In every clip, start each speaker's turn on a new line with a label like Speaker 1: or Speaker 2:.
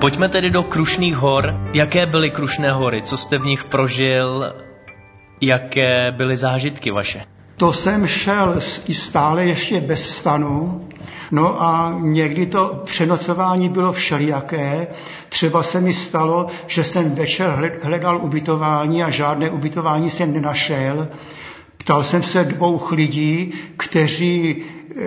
Speaker 1: Pojďme tedy do Krušných hor. Jaké byly Krušné hory? Co jste v nich prožil? Jaké byly zážitky vaše?
Speaker 2: To jsem šel stále ještě bez stanu. No a někdy to přenocování bylo všelijaké. Třeba se mi stalo, že jsem večer hledal ubytování a žádné ubytování jsem nenašel. Ptal jsem se 2 lidí, kteří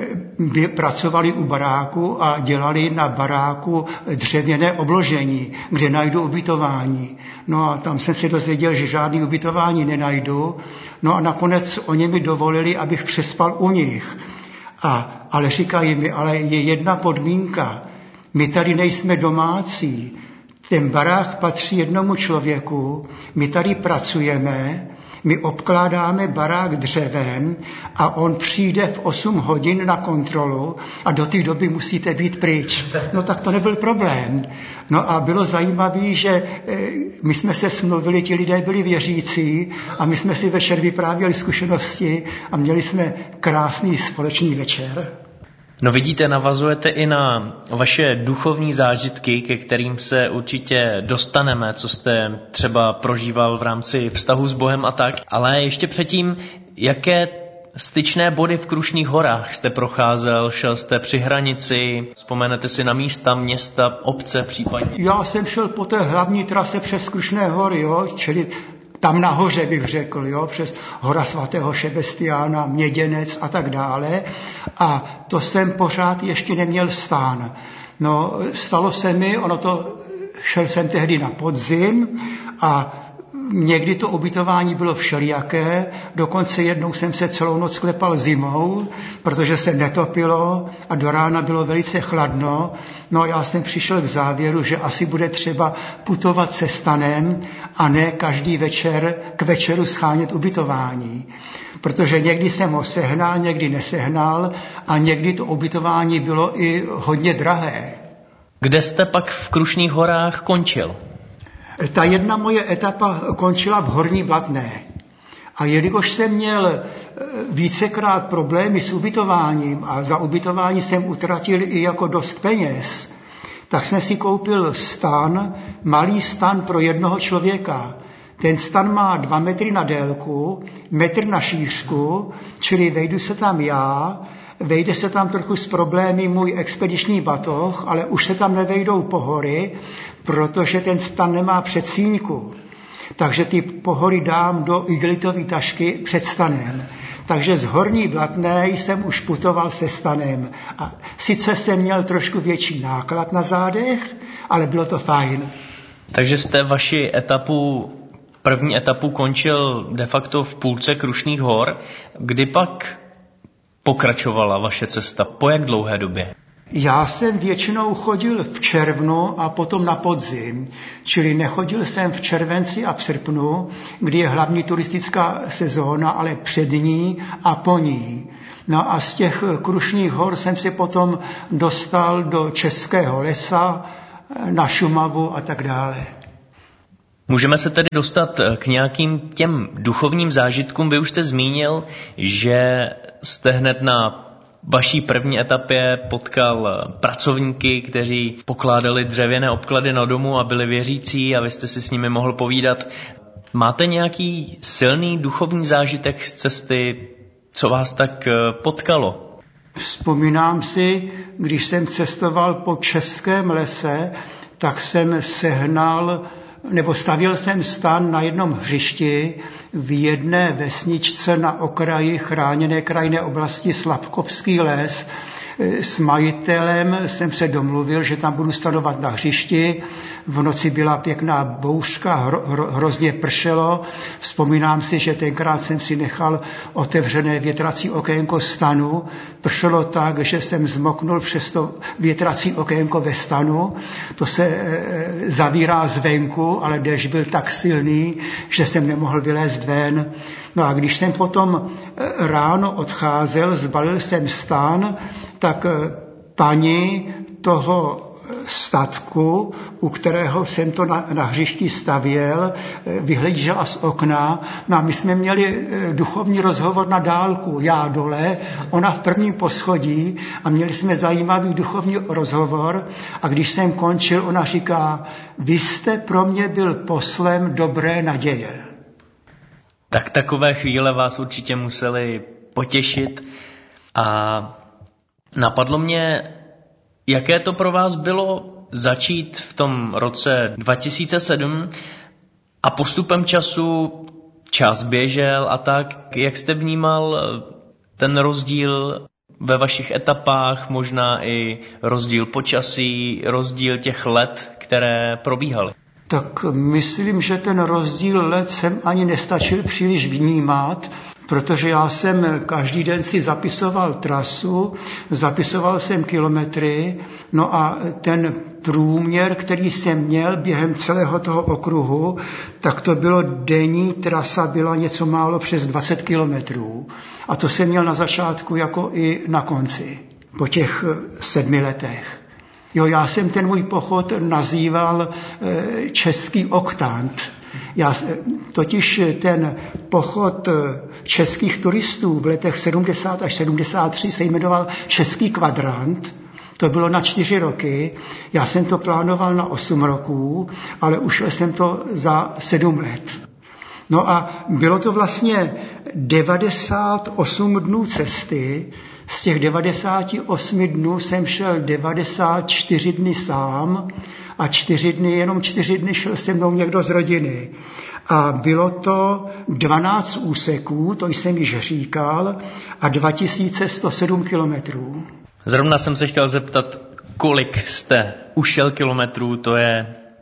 Speaker 2: pracovali u baráku a dělali na baráku dřevěné obložení, kde najdu ubytování. No a tam jsem se dozvěděl, že žádný ubytování nenajdu. No a nakonec oni mi dovolili, abych přespal u nich. Ale říkají mi, ale je jedna podmínka. My tady nejsme domácí. Ten barák patří jednomu člověku. My tady pracujeme, my obkládáme barák dřevem a on přijde v 8 hodin na kontrolu a do té doby musíte být pryč. No tak to nebyl problém. No a bylo zajímavé, že my jsme se smluvili, ti lidé byli věřící a my jsme si večer vyprávěli zkušenosti a měli jsme krásný společný večer.
Speaker 1: No vidíte, navazujete i na vaše duchovní zážitky, ke kterým se určitě dostaneme, co jste třeba prožíval v rámci vztahu s Bohem a tak. Ale ještě předtím, jaké styčné body v Krušných horách jste procházel? Šel jste při hranici? Vzpomenete si na místa, města, obce případně?
Speaker 2: Já jsem šel po té hlavní trase přes Krušné hory, jo, čili tam nahoře bych řekl, jo, přes hora svatého Šebestiána, Měděnec a tak dále. A to jsem pořád ještě neměl stán. No, stalo se mi, šel jsem tehdy na podzim a někdy to ubytování bylo všelijaké, dokonce jednou jsem se celou noc klepal zimou, protože se netopilo a do rána bylo velice chladno. No já jsem přišel k závěru, že asi bude třeba putovat se stanem a ne každý večer k večeru schánět ubytování. Protože někdy jsem ho sehnal, někdy nesehnal a někdy to ubytování bylo i hodně drahé.
Speaker 1: Kde jste pak v Krušných horách končil?
Speaker 2: Ta jedna moje etapa končila v Horní Blatné. A jelikož jsem měl vícekrát problémy s ubytováním a za ubytování jsem utratil i jako dost peněz, tak jsem si koupil stan, malý stan pro jednoho člověka. Ten stan má 2 metry na délku, 1 metr na šířku, čili vejdu se tam já, vejde se tam trochu s problémy můj expediční batoh, ale už se tam nevejdou pohory, protože ten stan nemá předsíňku. Takže ty pohory dám do igelitové tašky před stanem. Takže z Horní Blatné jsem už putoval se stanem. A sice jsem měl trošku větší náklad na zádech, ale bylo to fajn.
Speaker 1: Takže jste vaši první etapu končil de facto v půlce Krušných hor. Kdy pak pokračovala vaše cesta? Po jak dlouhé době?
Speaker 2: Já jsem většinou chodil v červnu a potom na podzim, čili nechodil jsem v červenci a v srpnu, kdy je hlavní turistická sezóna, ale před ní a po ní. No a z těch Krušných hor jsem se potom dostal do Českého lesa, na Šumavu a tak dále.
Speaker 1: Můžeme se tedy dostat k nějakým těm duchovním zážitkům. Vy už jste zmínil, že jste hned na vaší první etapě potkal pracovníky, kteří pokládali dřevěné obklady na domu a byli věřící a vy jste si s nimi mohl povídat. Máte nějaký silný duchovní zážitek z cesty, co vás tak potkalo?
Speaker 2: Vzpomínám si, když jsem cestoval po Českém lese, tak jsem stavěl jsem stan na jednom hřišti v jedné vesničce na okraji chráněné krajinné oblasti Slavkovský les. S majitelem jsem se domluvil, že tam budu stanovat na hřišti. V noci byla pěkná bouřka, hrozně pršelo. Vzpomínám si, že tenkrát jsem si nechal otevřené větrací okénko stanu. Pršelo tak, že jsem zmoknul přes to větrací okénko ve stanu. To se zavírá zvenku, ale déšť byl tak silný, že jsem nemohl vylézt ven. No a když jsem potom ráno odcházel, zbalil jsem stan, tak paní toho statku, u kterého jsem to na hřišti stavěl, vyhlížela z okna. No a my jsme měli duchovní rozhovor na dálku, já dole, ona v prvním poschodí a měli jsme zajímavý duchovní rozhovor a když jsem končil, ona říká, vy jste pro mě byl poslem dobré naděje.
Speaker 1: Tak takové chvíle vás určitě museli potěšit a napadlo mě, jaké to pro vás bylo začít v tom roce 2007 a postupem času čas běžel a tak, jak jste vnímal ten rozdíl ve vašich etapách, možná i rozdíl počasí, rozdíl těch let, které probíhaly?
Speaker 2: Tak myslím, že ten rozdíl let jsem ani nestačil příliš vnímat, protože já jsem každý den si zapisoval trasu, zapisoval jsem kilometry, no a ten průměr, který jsem měl během celého toho okruhu, tak to bylo denní trasa, byla něco málo přes 20 kilometrů. A to jsem měl na začátku jako i na konci, po těch 7 letech. Jo, já jsem ten můj pochod nazýval český oktant. Totiž ten pochod českých turistů v letech 70 až 73 se jmenoval Český kvadrant. To bylo na 4 roky. Já jsem to plánoval na 8 roků, ale ušel jsem to za 7 let. No a bylo to vlastně 98 dnů cesty. Z těch 98 dnů jsem šel 94 dny sám a jenom 4 dny šel se mnou někdo z rodiny. A bylo to 12 úseků, to jsem již říkal, a 2107 kilometrů.
Speaker 1: Zrovna jsem se chtěl zeptat, kolik jste ušel kilometrů, to je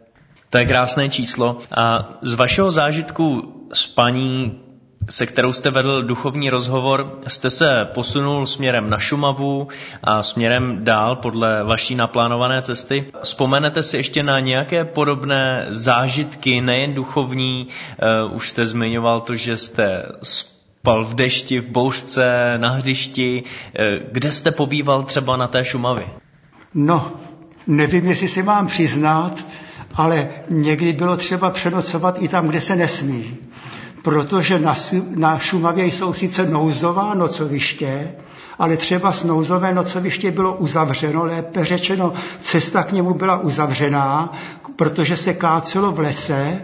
Speaker 1: krásné číslo. A z vašeho zážitku s paní, se kterou jste vedl duchovní rozhovor, jste se posunul směrem na Šumavu a směrem dál podle vaší naplánované cesty. Vzpomenete si ještě na nějaké podobné zážitky, nejen duchovní? Už jste zmiňoval to, že jste spal v dešti, v bouřce, na hřišti. Kde jste pobýval třeba na té Šumavě?
Speaker 2: No, nevím, jestli si mám přiznat, ale někdy bylo třeba přenocovat i tam, kde se nesmí. Protože na Šumavě jsou sice nouzová nocoviště, ale třeba nouzové nocoviště bylo uzavřeno, lépe řečeno, cesta k němu byla uzavřená, protože se kácelo v lese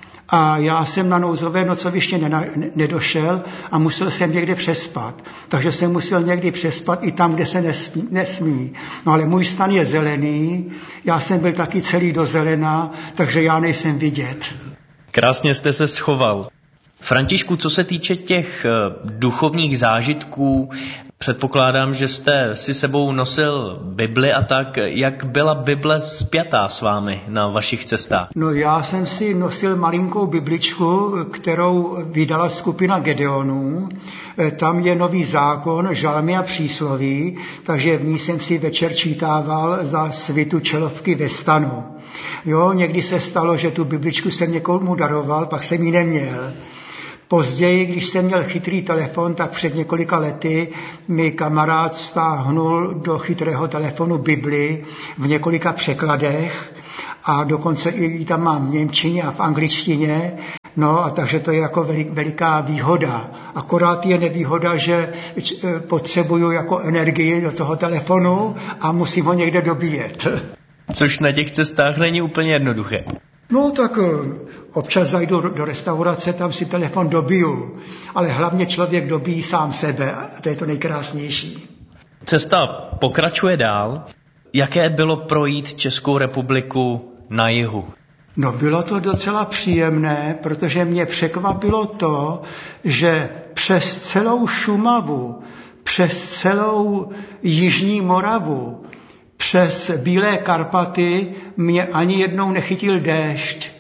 Speaker 2: a já jsem na nouzové nocoviště nedošel a musel jsem někde přespat. Takže jsem musel někdy přespat i tam, kde se nesmí. No ale můj stan je zelený, já jsem byl taky celý do zelena, takže já nejsem vidět.
Speaker 1: Krásně jste se schoval. Františku, co se týče těch duchovních zážitků, předpokládám, že jste si sebou nosil Bibli a tak. Jak byla Bible spjatá s vámi na vašich cestách?
Speaker 2: No já jsem si nosil malinkou bibličku, kterou vydala skupina Gedeonů. Tam je Nový zákon, žalmy a přísloví, takže v ní jsem si večer čítával za svitu čelovky ve stanu. Jo, někdy se stalo, že tu bibličku jsem někomu daroval, pak jsem ji neměl. Později, když jsem měl chytrý telefon, tak před několika lety mi kamarád stáhnul do chytrého telefonu Bibli v několika překladech a dokonce i tam mám v němčině a v angličtině. No a takže to je jako veliká výhoda. Akorát je nevýhoda, že potřebuju jako energii do toho telefonu a musím ho někde dobíjet.
Speaker 1: Což na těch cestách není úplně jednoduché.
Speaker 2: No tak občas zajdu do restaurace, tam si telefon dobiju, ale hlavně člověk dobíjí sám sebe a to je to nejkrásnější.
Speaker 1: Cesta pokračuje dál. Jaké bylo projít Českou republiku na jihu?
Speaker 2: No bylo to docela příjemné, protože mě překvapilo to, že přes celou Šumavu, přes celou Jižní Moravu, přes Bílé Karpaty mě ani jednou nechytil déšť.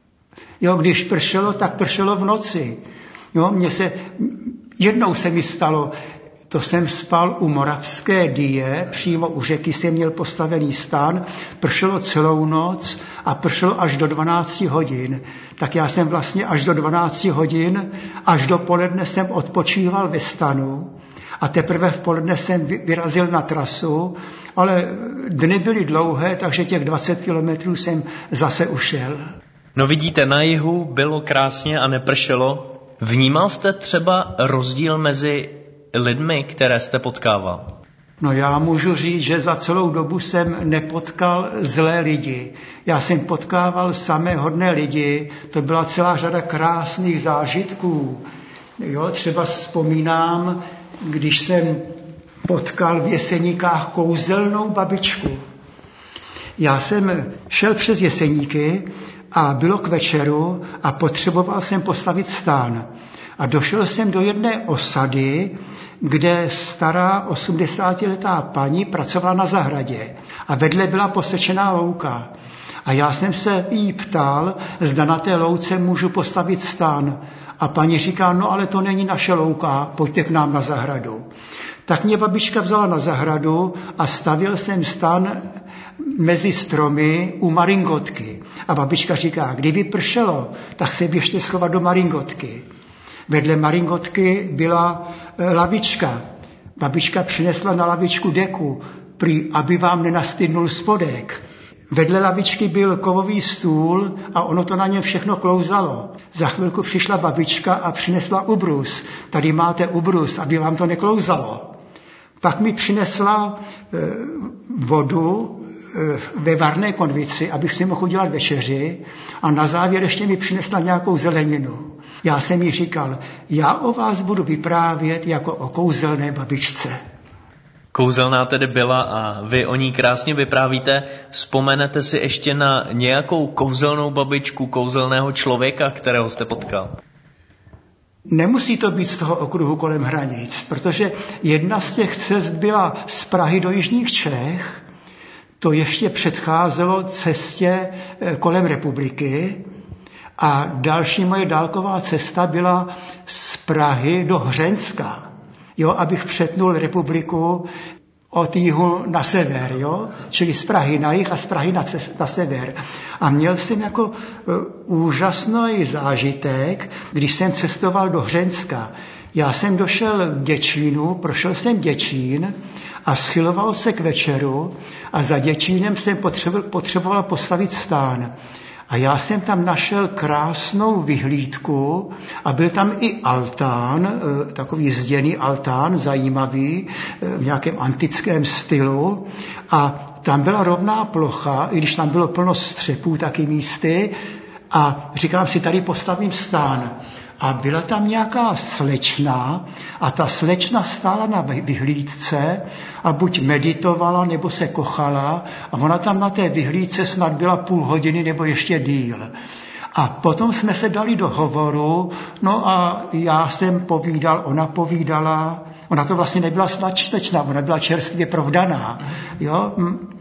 Speaker 2: Jo, když pršelo, tak pršelo v noci. Jo, jednou se mi stalo, to jsem spal u Moravské Dyje, přímo u řeky jsem měl postavený stan, pršelo celou noc a pršelo až do 12 hodin. Tak já jsem vlastně až do 12 hodin, až do poledne jsem odpočíval ve stanu A teprve v poledne jsem vyrazil na trasu, ale dny byly dlouhé, takže těch 20 kilometrů jsem zase ušel.
Speaker 1: No vidíte, na jihu bylo krásně a nepršelo. Vnímal jste třeba rozdíl mezi lidmi, které jste potkával?
Speaker 2: No já můžu říct, že za celou dobu jsem nepotkal zlé lidi. Já jsem potkával samé hodné lidi, to byla celá řada krásných zážitků. Jo, třeba vzpomínám, když jsem potkal v Jeseníkách kouzelnou babičku. Já jsem šel přes Jeseníky a bylo k večeru a potřeboval jsem postavit stán. A došel jsem do jedné osady, kde stará 80letá paní pracovala na zahradě a vedle byla posečená louka. A já jsem se jí ptal, zda na té louce můžu postavit stán. A paní říká, no ale to není naše louka, pojďte k nám na zahradu. Tak mě babička vzala na zahradu a stavil jsem stán mezi stromy u maringotky. A babička říká, kdyby pršelo, tak se běžte schovat do maringotky. Vedle maringotky byla lavička. Babička přinesla na lavičku deku, prý, aby vám nenastydnul spodek. Vedle lavičky byl kovový stůl a ono to na něm všechno klouzalo. Za chvilku přišla babička a přinesla ubrus. Tady máte ubrus, aby vám to neklouzalo. Pak mi přinesla vodu ve varné konvici, abych si mohl udělat večeři a na závěr ještě mi přinesla nějakou zeleninu. Já jsem jí říkal, já o vás budu vyprávět jako o kouzelné babičce.
Speaker 1: Kouzelná tedy byla a vy o ní krásně vyprávíte. Vzpomenete si ještě na nějakou kouzelnou babičku, kouzelného člověka, kterého jste potkal?
Speaker 2: Nemusí to být z toho okruhu kolem hranic, protože jedna z těch cest byla z Prahy do jižních Čech, to ještě předcházelo cestě kolem republiky a další moje dálková cesta byla z Prahy do Hřenska, jo, abych přetnul republiku od jihu na sever, jo? Čili z Prahy na jih a z Prahy na sever. A měl jsem jako úžasný zážitek, když jsem cestoval do Hřenska. Já jsem došel k Děčínu, prošel jsem Děčín a schyloval se k večeru a za Děčínem jsem potřeboval postavit stán. A já jsem tam našel krásnou vyhlídku a byl tam i altán, takový zděný altán, zajímavý, v nějakém antickém stylu. A tam byla rovná plocha, i když tam bylo plno střepů taky místy. A říkám si, tady postavím stán. A byla tam nějaká slečna a ta slečna stála na vyhlídce a buď meditovala, nebo se kochala a ona tam na té vyhlídce snad byla půl hodiny nebo ještě díl. A potom jsme se dali do hovoru, no a já jsem povídal, ona povídala, ona to vlastně nebyla slečna, ona byla čerstvě provdaná, jo.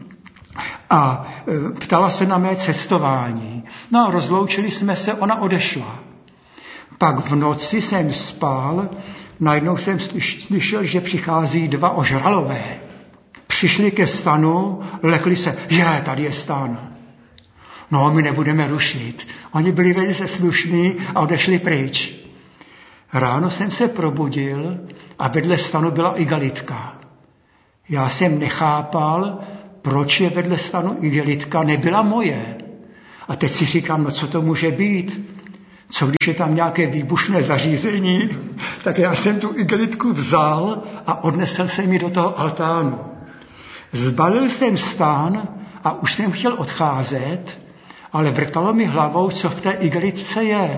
Speaker 2: A ptala se na mé cestování. No a rozloučili jsme se, ona odešla. Pak v noci jsem spal, najednou jsem slyšel, že přichází dva ožralové. Přišli ke stanu, lekli se, že tady je stan. No, my nebudeme rušit. Oni byli velice slušní a odešli pryč. Ráno jsem se probudil a vedle stanu byla igelitka. Já jsem nechápal, proč je vedle stanu igelitka, nebyla moje. A teď si říkám, no co to může být? Co když je tam nějaké výbušné zařízení, tak já jsem tu igelitku vzal a odnesl jsem ji do toho altánu. Zbalil jsem stán a už jsem chtěl odcházet, ale vrtalo mi hlavou, co v té igelitce je.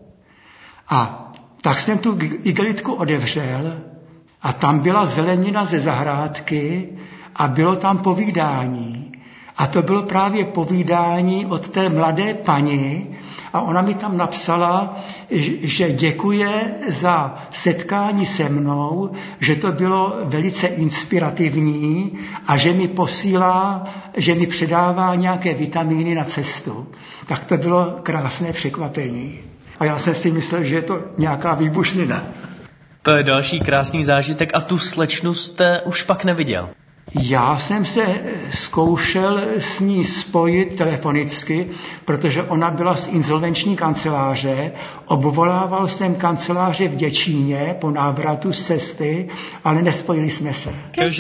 Speaker 2: A tak jsem tu igelitku otevřel a tam byla zelenina ze zahrádky a bylo tam povídání. A to bylo právě povídání od té mladé paní a ona mi tam napsala, že děkuje za setkání se mnou, že to bylo velice inspirativní a že mi posílá, že mi předává nějaké vitamíny na cestu. Tak to bylo krásné překvapení. A já jsem si myslel, že je to nějaká výbušnina.
Speaker 1: To je další krásný zážitek a tu slečnu jste už pak neviděl.
Speaker 2: Já jsem se zkoušel s ní spojit telefonicky, protože ona byla z insolvenční kanceláře. Obvolával jsem kanceláře v Děčíně po návratu z cesty, ale nespojili jsme se.